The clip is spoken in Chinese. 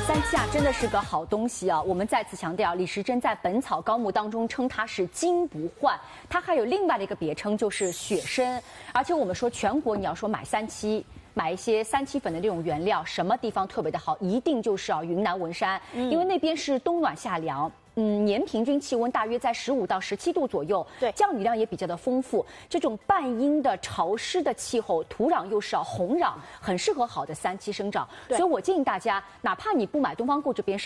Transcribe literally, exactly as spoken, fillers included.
三七啊，真的是个好东西啊！我们再次强调，李时珍在《本草纲目》当中称它是金不换，它还有另外的一个别称就是雪参。而且我们说，全国你要说买三七。 买一些三七粉的这种原料，什么地方特别的好？一定就是啊云南文山，嗯、因为那边是冬暖夏凉。 嗯，年平均气温大约在十五到十七度左右， 对， 降雨量也比较的丰富。这种半阴的潮湿的气候，土壤又是啊红壤，很适合好的三七生长。所以我建议大家，哪怕你不买东方固这边